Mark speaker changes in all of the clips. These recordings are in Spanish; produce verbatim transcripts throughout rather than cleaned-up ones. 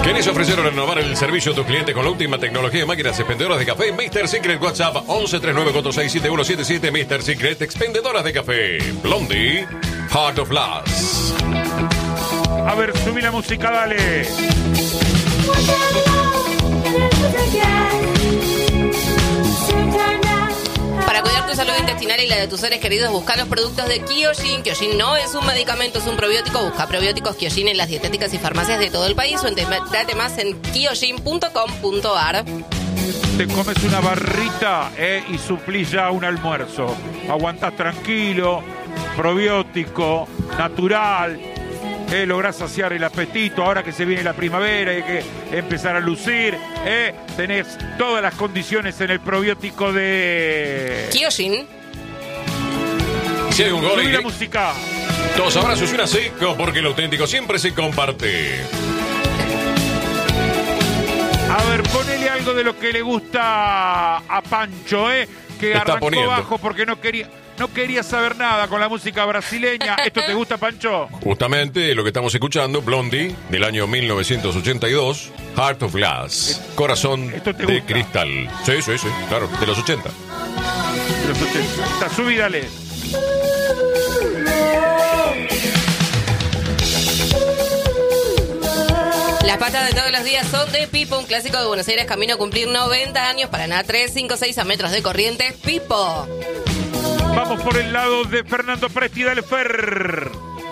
Speaker 1: ¿Querés ofrecer o renovar el servicio a tus clientes con la última tecnología de máquinas expendedoras de café? mister Secret WhatsApp once treinta y nueve cuarenta y seis setenta y uno setenta y siete. mister Secret Expendedoras de Café. Blondie, Heart of Glass.
Speaker 2: A ver, subí la música, dale.
Speaker 3: Para cuidar tu salud intestinal y la de tus seres queridos, busca los productos de Kyojin. Kyojin no es un medicamento, es un probiótico. Busca probióticos Kyojin en las dietéticas y farmacias de todo el país o entérate más en kyojin punto com punto ar.
Speaker 2: Te comes una barrita eh, y suplís ya un almuerzo. Aguantás tranquilo, probiótico, natural. Eh, lográs saciar el apetito. Ahora que se viene la primavera hay que empezar a lucir. Eh, tenés todas las condiciones en el probiótico de
Speaker 3: Kyojin.
Speaker 1: Si hay un gol
Speaker 2: Subí
Speaker 1: y
Speaker 2: la música.
Speaker 1: dos abrazos y una seco, porque lo auténtico siempre se comparte.
Speaker 2: A ver, ponele algo de lo que le gusta a Pancho, ¿eh? Que
Speaker 1: Está
Speaker 2: arrancó
Speaker 1: poniendo.
Speaker 2: bajo porque no quería, no quería saber nada con la música brasileña. ¿Esto te gusta, Pancho?
Speaker 1: Justamente lo que estamos escuchando, Blondie, del año mil novecientos ochenta y dos, Heart of Glass, Corazón
Speaker 2: ¿Esto te
Speaker 1: de
Speaker 2: gusta?
Speaker 1: Cristal. Sí, sí, sí, claro, de los ochenta.
Speaker 2: Los ochenta. Está, subí, dale.
Speaker 3: Las patas de todos los días son de Pipo, un clásico de Buenos Aires, camino a cumplir noventa años. Paraná tres cinco seis a metros de Corrientes. Pipo.
Speaker 2: Vamos por el lado de Fernando Presti, dale, Fer.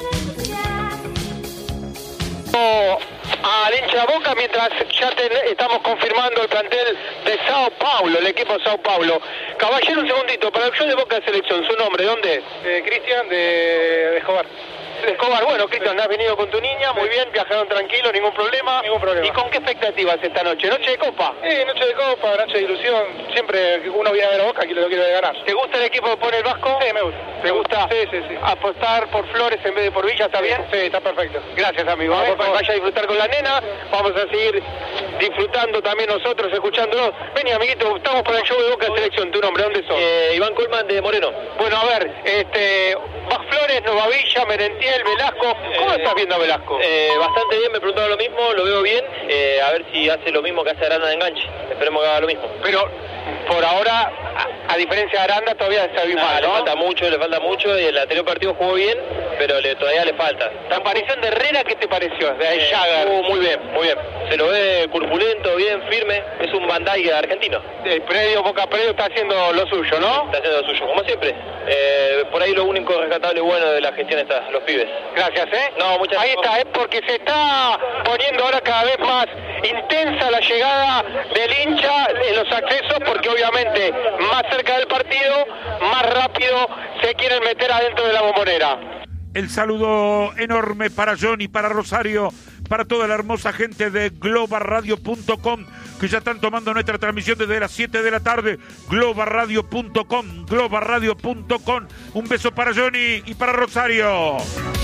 Speaker 4: Al hincha Boca mientras ya te, estamos confirmando el plantel de Sao Paulo, el equipo Sao Paulo. Caballero, un segundito, para el show de Boca de Selección, ¿su nombre dónde?
Speaker 5: Eh, Cristian de, de Escobar.
Speaker 4: De Escobar, bueno, Cristian, has venido con tu niña, muy bien, viajaron tranquilo, ningún problema.
Speaker 5: Ningún problema.
Speaker 4: ¿Y con qué expectativas esta noche? ¿Noche de Copa?
Speaker 5: Eh, noche de Copa, noche de ilusión. Siempre que uno viene a ver a Boca, aquí lo quiere ganar.
Speaker 4: ¿Te gusta el equipo que pone el Vasco?
Speaker 5: Sí, me gusta.
Speaker 4: ¿Te gusta?
Speaker 5: Sí, sí, sí.
Speaker 4: Apostar por Flores en vez de por Villa, ¿está bien?
Speaker 5: Sí, está perfecto.
Speaker 4: Gracias, amigo.
Speaker 5: No,
Speaker 4: ¿eh?
Speaker 5: por favor.
Speaker 4: Vaya a disfrutar con la nena. Vamos a seguir disfrutando también nosotros, escuchándonos. Vení, amiguito, estamos para el show de Boca de Selección. ¿Tu nombre? ¿Dónde sos?
Speaker 6: Eh, Iván Colman de Moreno.
Speaker 4: Bueno, a ver, este, Bas Flores, Nova Villa, Merentiel, Velasco. ¿Cómo
Speaker 6: Eh,
Speaker 4: estás viendo a Velasco?
Speaker 6: Eh, bastante bien, me preguntaron lo mismo, lo veo bien. Eh, a ver si hace lo mismo que hace Aranda de enganche. Esperemos que haga lo mismo.
Speaker 4: Pero por ahora, a, a diferencia de Aranda, todavía está bien
Speaker 6: Nah,
Speaker 4: mal,
Speaker 6: le
Speaker 4: ¿no?
Speaker 6: falta mucho, le falta mucho. Y el anterior partido jugó bien, pero le, todavía le falta.
Speaker 4: La aparición de Herrera, ¿qué te pareció? De
Speaker 6: Eh,
Speaker 4: Jagger.
Speaker 6: jugó muy bien, muy bien. Se lo ve corpulento, bien, firme. Es un Bandai argentino.
Speaker 4: El predio, Boca Predio, está haciendo lo suyo, ¿no?
Speaker 6: Está haciendo lo suyo, como siempre. Eh, por ahí lo único rescatable y bueno de la gestión está, los pibes.
Speaker 4: Gracias, ¿eh?
Speaker 6: No, muchas
Speaker 4: Ahí
Speaker 6: gracias.
Speaker 4: está, ¿eh? Porque se está poniendo ahora cada vez más intensa la llegada del hincha en los accesos, porque obviamente más cerca del partido, más rápido se quieren meter adentro de la bombonera.
Speaker 2: El saludo enorme para Johnny, para Rosario, para toda la hermosa gente de global radio punto com, que ya están tomando nuestra transmisión desde las siete de la tarde. global radio punto com, global radio punto com. Un beso para Johnny y para Rosario.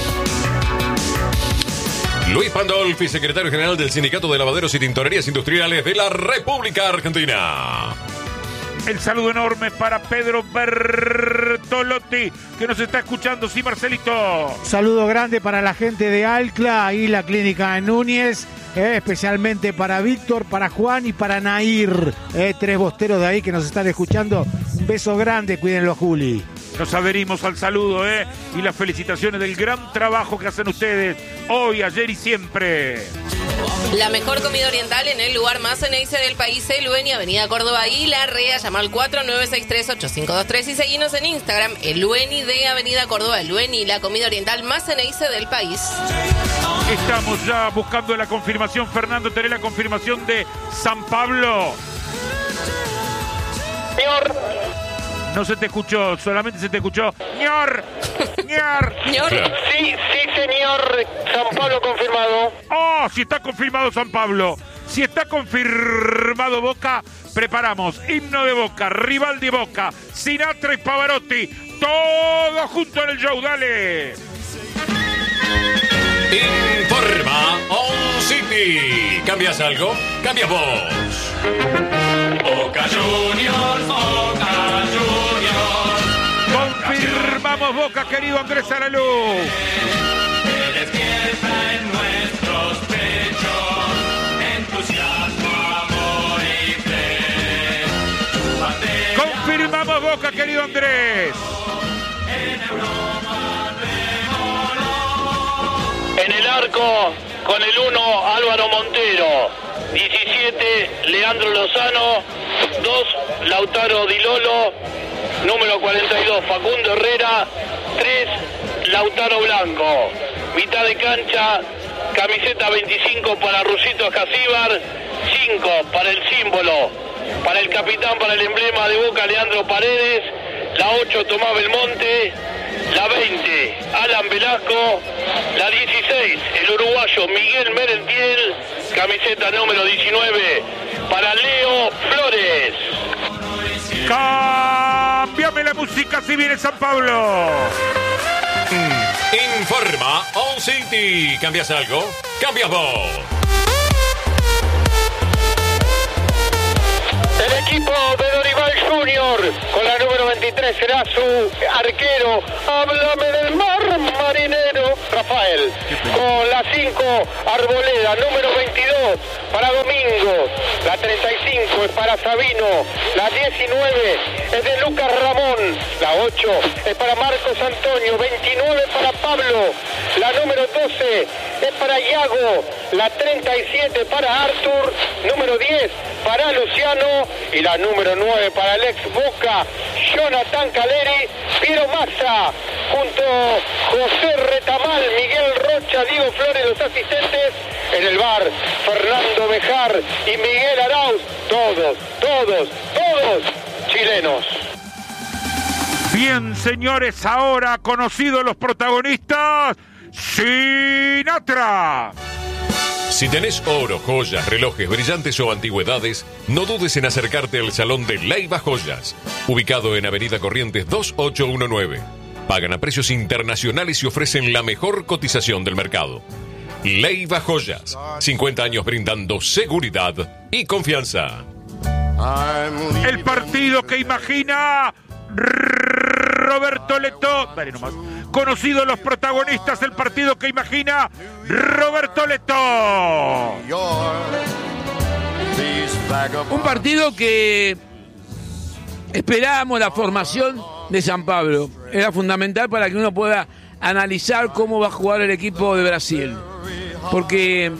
Speaker 1: Luis Pandolfi, secretario general del Sindicato de Lavaderos y Tintorerías Industriales de la República Argentina.
Speaker 2: El saludo enorme para Pedro Bertolotti, que nos está escuchando. Sí, Marcelito.
Speaker 7: Saludo grande para la gente de Alcla y la clínica Núñez, eh, especialmente para Víctor, para Juan y para Nair, eh, tres bosteros de ahí que nos están escuchando. Un beso grande, cuídenlo, Juli.
Speaker 2: Nos adherimos al saludo, ¿eh? Y las felicitaciones del gran trabajo que hacen ustedes hoy, ayer y siempre.
Speaker 3: La mejor comida oriental en el lugar más ceneice del país, El Lueni, Avenida Córdoba y La Rea. Llama al cuatro nueve seis tres ocho cinco dos tres y seguinos en Instagram, El Lueni de Avenida Córdoba. El Lueni, la comida oriental más ceneice del país.
Speaker 2: Estamos ya buscando la confirmación. Fernando, ¿tenés la confirmación de San Pablo?
Speaker 4: Señor,
Speaker 2: No se te escuchó, solamente se te escuchó ñor, ñor.
Speaker 3: Señor,
Speaker 4: sí, sí, señor, San Pablo confirmado.
Speaker 2: Oh, si está confirmado San Pablo, si está confirmado Boca, preparamos himno de Boca, rival de Boca, Sinatra y Pavarotti, todo junto en el show, dale.
Speaker 1: Informa On City. ¿Cambias algo? Cambias vos. Boca Juniors, Boca Juniors.
Speaker 2: Confirmamos Boca, querido Andrés Aralú.
Speaker 8: Despierta en nuestros pechos
Speaker 2: Querido Andrés.
Speaker 4: En el arco, con el uno, Álvaro Montero. diecisiete, Leandro Lozano. dos, Lautaro Di Lolo. Número cuarenta y dos, Facundo Herrera. tres, Lautaro Blanco. Mitad de cancha, camiseta veinticinco para Rusito Escasíbar. cinco para el símbolo, para el capitán, para el emblema de Boca, Leandro Paredes. La ocho, Tomás Belmonte. La veinte, Alan Velasco. La dieciséis, el uruguayo Miguel Merentiel. Camiseta número diecinueve para Leo Flores.
Speaker 2: Cámbiame la música si viene San Pablo.
Speaker 1: Informa On City. ¿Cambias algo? ¡Cambias vos!
Speaker 4: El equipo de Dorival Junior, con la número veintitrés, será su arquero. Háblame del mar, marinero. Rafael. Con la cinco, Arboleda. Número veintidós, para Domingo. La treinta y cinco es para Sabino. La diecinueve es de Lucas Ramón. La ocho es para Marcos Antonio. veintinueve para Pablo. La número doce es para Iago. La treinta y siete para Artur. Número diez para Luciano. Y la número nueve para el ex Boca, Jonathan Caleri. Piero Massa, junto a José Retamal, Miguel Rocha, Diego Flores, los asistentes. En el bar, Fernando Bejar y Miguel Arauz. Todos, todos, todos chilenos.
Speaker 2: Bien, señores, ahora conocidos los protagonistas, Sinatra.
Speaker 1: Si tenés oro, joyas, relojes, brillantes o antigüedades, no dudes en acercarte al Salón de Leiva Joyas, ubicado en Avenida Corrientes dos ocho uno nueve. Pagan a precios internacionales y ofrecen la mejor cotización del mercado. Leiva Joyas, cincuenta años brindando seguridad y confianza.
Speaker 2: El partido que imagina Roberto Leto. Dale nomás. Conocidos los protagonistas del partido que imagina Roberto Leto.
Speaker 8: Un partido que esperábamos la formación de San Pablo. Era fundamental para que uno pueda analizar cómo va a jugar el equipo de Brasil. Porque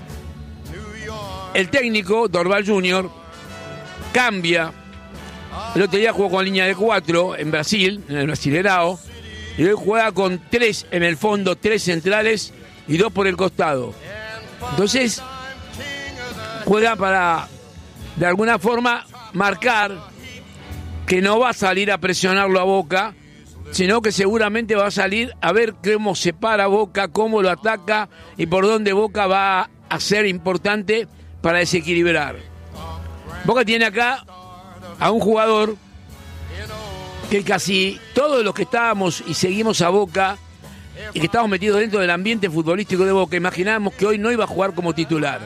Speaker 8: el técnico, Dorval junior, cambia. El otro día jugó con línea de cuatro en Brasil, en el Brasileirao. Y hoy juega con tres en el fondo, tres centrales y dos por el costado. Entonces, juega para, de alguna forma, marcar que no va a salir a presionarlo a Boca, sino que seguramente va a salir a ver cómo se para Boca, cómo lo ataca y por dónde Boca va a ser importante para desequilibrar. Boca tiene acá a un jugador que casi todos los que estábamos y seguimos a Boca y que estamos metidos dentro del ambiente futbolístico de Boca, imaginábamos que hoy no iba a jugar como titular.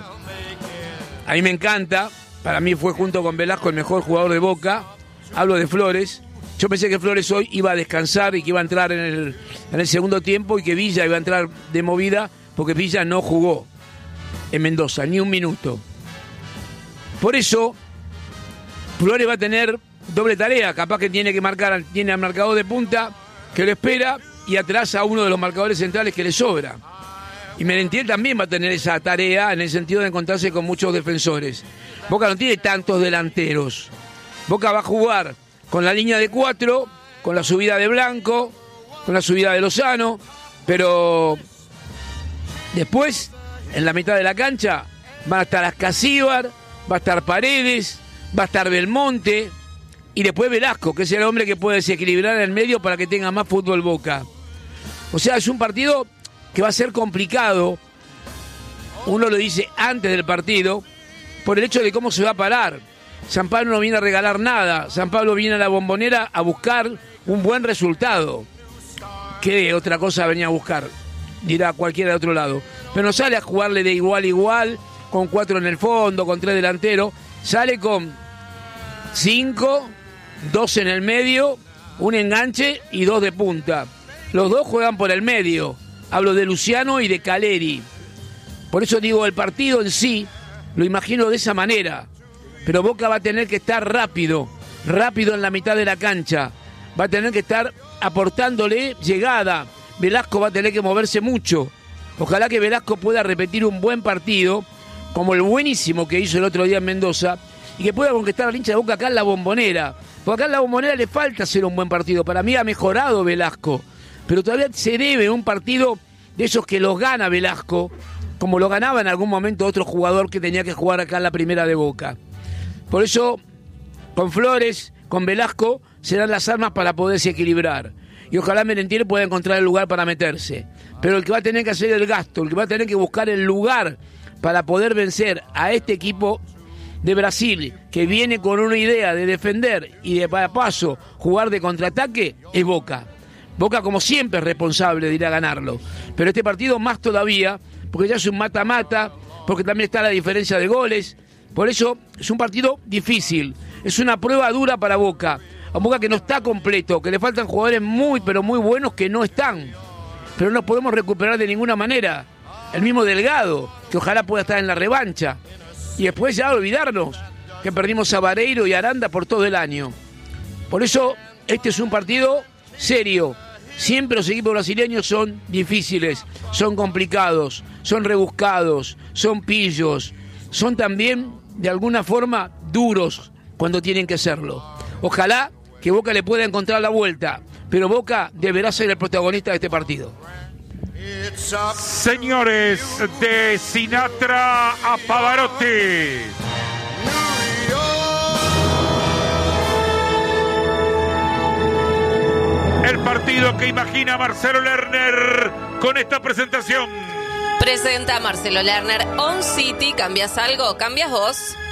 Speaker 8: A mí me encanta, para mí fue junto con Velasco el mejor jugador de Boca. Hablo de Flores. Yo pensé que Flores hoy iba a descansar y que iba a entrar en el, en el segundo tiempo y que Villa iba a entrar de movida, porque Villa no jugó en Mendoza, ni un minuto. Por eso, Flores va a tener doble tarea, capaz que tiene que marcar, tiene al marcador de punta que lo espera y atrás a uno de los marcadores centrales que le sobra. Y Merentiel también va a tener esa tarea en el sentido de encontrarse con muchos defensores. Boca no tiene tantos delanteros. Boca va a jugar con la línea de cuatro, con la subida de Blanco, con la subida de Lozano, pero después, en la mitad de la cancha, van a estar Escasíbar, va a estar Paredes, va a estar Belmonte, y después Velasco, que es el hombre que puede desequilibrar en el medio para que tenga más fútbol Boca. O sea, es un partido que va a ser complicado, uno lo dice antes del partido, por el hecho de cómo se va a parar. San Pablo no viene a regalar nada, San Pablo viene a la Bombonera a buscar un buen resultado. ¿Qué otra cosa venía a buscar? Dirá cualquiera de otro lado. Pero no sale a jugarle de igual a igual, con cuatro en el fondo, con tres delanteros, sale con cinco, dos en el medio, un enganche y dos de punta. Los dos juegan por el medio. Hablo de Luciano y de Caleri. Por eso digo, el partido en sí lo imagino de esa manera. Pero Boca va a tener que estar rápido, rápido en la mitad de la cancha, va a tener que estar aportándole llegada. Velasco va a tener que moverse mucho. Ojalá que Velasco pueda repetir un buen partido, como el buenísimo que hizo el otro día en Mendoza, y que pueda conquistar al hincha de Boca acá en la Bombonera. Porque acá en la Bombonera le falta hacer un buen partido. Para mí ha mejorado Velasco, pero todavía se debe un partido de esos que los gana Velasco, como lo ganaba en algún momento otro jugador que tenía que jugar acá en la primera de Boca. Por eso, con Flores, con Velasco, serán las armas para poderse equilibrar. Y ojalá Merentiel pueda encontrar el lugar para meterse. Pero el que va a tener que hacer el gasto, el que va a tener que buscar el lugar para poder vencer a este equipo de Brasil, que viene con una idea de defender y de paso jugar de contraataque, es Boca. Boca, como siempre, es responsable de ir a ganarlo. Pero este partido más todavía, porque ya es un mata-mata, porque también está la diferencia de goles. Por eso es un partido difícil. Es una prueba dura para Boca. A Boca que no está completo, que le faltan jugadores muy, pero muy buenos que no están. Pero no nos podemos recuperar de ninguna manera. El mismo Delgado, que ojalá pueda estar en la revancha. Y después ya olvidarnos que perdimos a Vareiro y Aranda por todo el año. Por eso este es un partido serio. Siempre los equipos brasileños son difíciles, son complicados, son rebuscados, son pillos, son también de alguna forma duros cuando tienen que serlo. Ojalá que Boca le pueda encontrar la vuelta, pero Boca deberá ser el protagonista de este partido.
Speaker 2: Señores, de Sinatra a Pavarotti. El partido que imagina Marcelo Lerner con esta presentación.
Speaker 3: Presenta Marcelo Lerner On City. ¿Cambias algo? ¿Cambias vos?